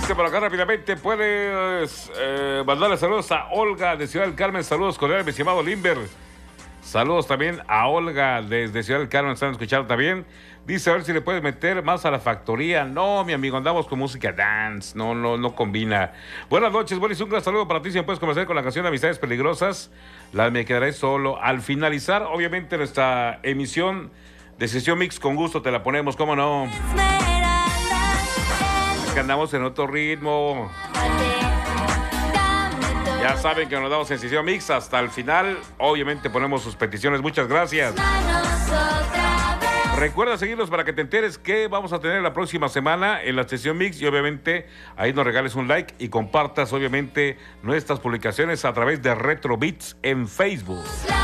Dice por acá rápidamente, puedes mandarle saludos a Olga de Ciudad del Carmen. Saludos cordiales, mi estimado Limber. Saludos también a Olga desde Ciudad del Carmen, están escuchando también. Dice, a ver si le puedes meter más a la factoría. No, mi amigo, andamos con música dance. No combina. Buenas noches, Boris, un gran saludo para ti. Si me puedes comenzar con la canción de Amistades Peligrosas, la Me Quedaré Solo. Al finalizar, obviamente, nuestra emisión de Sesión Mix, con gusto te la ponemos, ¿cómo no? Es que andamos en otro ritmo. Ya saben que nos damos en Sesión Mix hasta el final. Obviamente ponemos sus peticiones. Muchas gracias. Recuerda seguirnos para que te enteres qué vamos a tener la próxima semana en la Sesión Mix. Y obviamente ahí nos regales un like y compartas obviamente nuestras publicaciones a través de Retro Beats en Facebook.